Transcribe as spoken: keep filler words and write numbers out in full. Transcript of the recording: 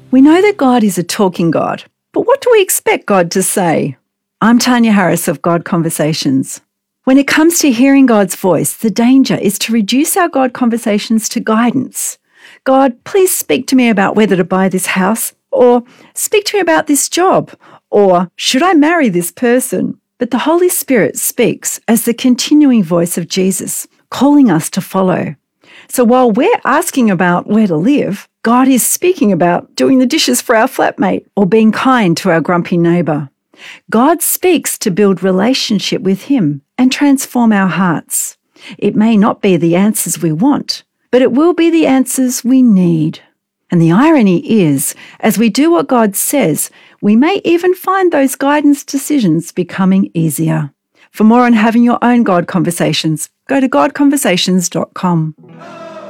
We know that God is a talking God, but what do we expect God to say? I'm Tanya Harris of God Conversations. When it comes to hearing God's voice, the danger is to reduce our God conversations to guidance. God, please speak to me about whether to buy this house, or speak to me about this job, or should I marry this person? But the Holy Spirit speaks as the continuing voice of Jesus, calling us to follow. So while we're asking about where to live, God is speaking about doing the dishes for our flatmate or being kind to our grumpy neighbour. God speaks to build relationship with Him and transform our hearts. It may not be the answers we want, but it will be the answers we need. And the irony is, as we do what God says, we may even find those guidance decisions becoming easier. For more on having your own God conversations, go to god conversations dot com.